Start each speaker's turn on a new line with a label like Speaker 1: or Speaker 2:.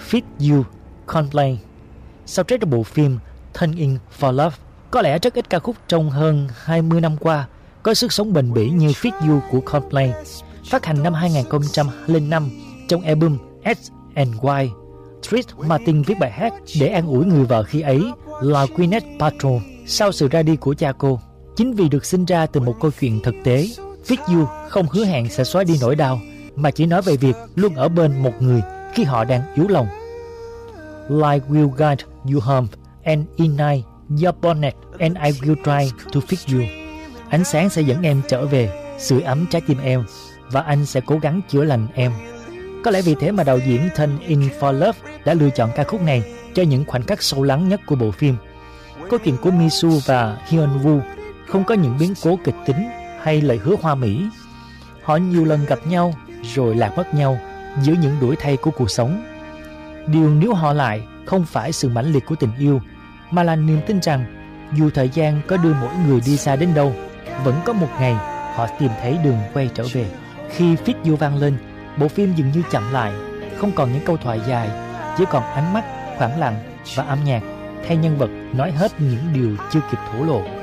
Speaker 1: Fit You, Coldplay. Soundtrack trong bộ phim Turning for Love. Có lẽ rất ít ca khúc trong hơn 20 năm qua có sức sống bền bỉ như Fit You của Coldplay. Phát hành năm 2005 trong album X and Y, Chris Martin viết bài hát để an ủi người vợ khi ấy là Gwyneth Paltrow sau sự ra đi của cha cô. Chính vì được sinh ra từ một câu chuyện thực tế, Fit You không hứa hẹn sẽ xóa đi nỗi đau, mà chỉ nói về việc luôn ở bên một người khi họ đang yếu lòng. Light will guide you home and ignite your bonnet and I will try to fix you. Ánh sáng sẽ dẫn em trở về, sưởi ấm trái tim em, và anh sẽ cố gắng chữa lành em. Có lẽ vì thế mà đạo diễn Turning for Love đã lựa chọn ca khúc này cho những khoảnh khắc sâu lắng nhất của bộ phim. Câu chuyện của Misu và Hyun Woo không có những biến cố kịch tính hay lời hứa hoa mỹ. Họ nhiều lần gặp nhau rồi lạc mất nhau giữa những đuổi thay của cuộc sống. Điều níu họ lại không phải sự mãnh liệt của tình yêu, mà là niềm tin rằng dù thời gian có đưa mỗi người đi xa đến đâu, vẫn có một ngày họ tìm thấy đường quay trở về. Khi Fit You vang lên, bộ phim dường như chậm lại, không còn những câu thoại dài, chỉ còn ánh mắt, khoảng lặng và âm nhạc thay nhân vật nói hết những điều chưa kịp thổ lộ.